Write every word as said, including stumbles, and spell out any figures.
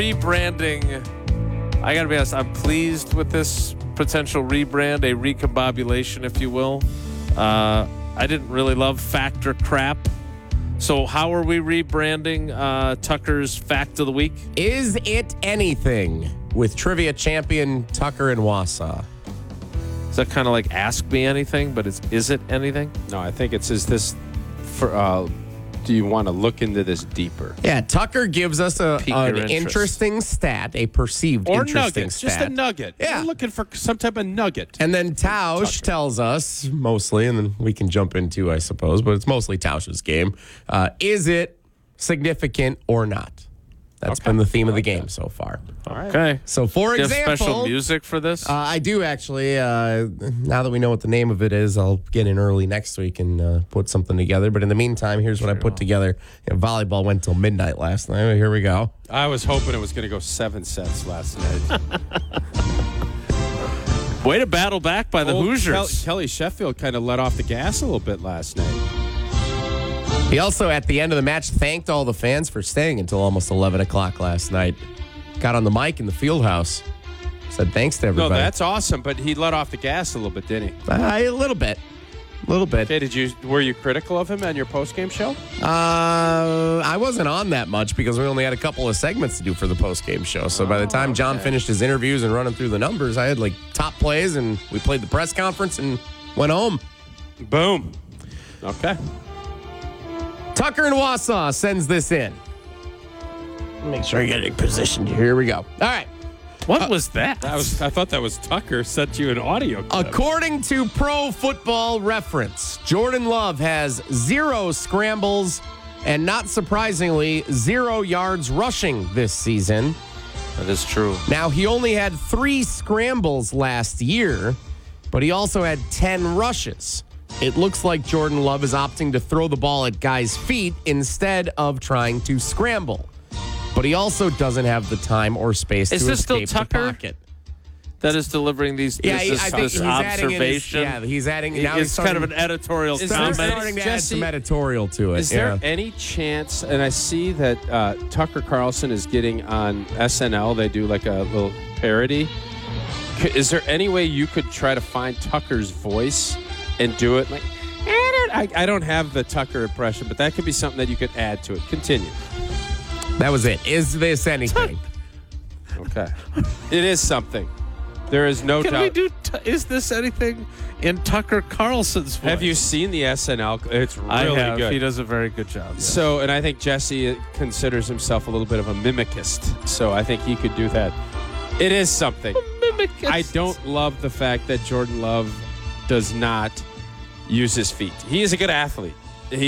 rebranding. I got to be honest, I'm pleased with this potential rebrand, a recombobulation, if you will. Uh, I didn't really love Factor Crap. So how are we rebranding uh, Tucker's Fact of the Week? Is it anything with trivia champion Tucker and Wausau? Is that kind of like Ask Me Anything, but it's is it anything? No, I think it's is this for. Uh, do you want to look into this deeper? Yeah, Tucker gives us a, Pique an your interest. interesting stat, a perceived Or interesting nugget, stat. just a nugget. Yeah. We're looking for some type of nugget. And then Tausch Tucker. tells us, mostly, and then we can jump into, I suppose, but it's mostly Tausch's game. Uh, is it significant or not? That's Okay. been the theme I of the like game that. so far. All right. Okay. So, for Do you have example, special music for this? Uh, I do actually. Uh, now that we know what the name of it is, I'll get in early next week and uh, put something together. But in the meantime, here's what I put together. You know, volleyball went till midnight last night. Here we go. I was hoping it was going to go seven sets last night. Way to battle back by the Old Hoosiers. Kelly, Kelly Sheffield kind of let off the gas a little bit last night. He also, at the end of the match, thanked all the fans for staying until almost eleven o'clock last night. Got on the mic in the field house. Said thanks to No, everybody. that's awesome, but he let off the gas a little bit, didn't he? Uh, a little bit. A little bit. Okay, did you were you critical of him on your post-game show? Uh, I wasn't on that much because we only had a couple of segments to do for the post-game show. So by the time John okay. finished his interviews and running through the numbers, I had like top plays and we played the press conference and went home. Boom. Okay. Tucker and Wausau sends this in. Make sure I get it positioned. Here we go. All right. What was that? That was I thought that was Tucker sent you an audio clip. According to Pro Football Reference, Jordan Love has zero scrambles and, not surprisingly, zero yards rushing this season. That is true. Now, he only had three scrambles last year, but he also had ten rushes. It looks like Jordan Love is opting to throw the ball at guys' feet instead of trying to scramble. But he also doesn't have the time or space Is to this still escape Tucker? the pocket. That is delivering these. Yeah, this, he- this, I think this he's adding in his, observation. yeah, he's adding. Now he's it's kind of starting- an editorial Is They're there- comment. starting to add Jesse, some editorial to it. Is there yeah. any chance, and I see that uh, Tucker Carlson is getting on S N L, they do like a little parody. C- Is there any way you could try to find Tucker's voice and do it? Like, I don't, I, I don't have the Tucker impression, but that could be something that you could add to it. Continue. That was it. Is this anything? Okay. It is something. There is no Can doubt. we do? T- is this anything in Tucker Carlson's voice? Have you seen the S N L? It's really I have. good. He does a very good job. yes. So, and I think Jesse considers himself a little bit of a mimicist. So I think he could do that. It is something. Mimicist. I don't love the fact that Jordan Love does not use his feet. He is a good athlete.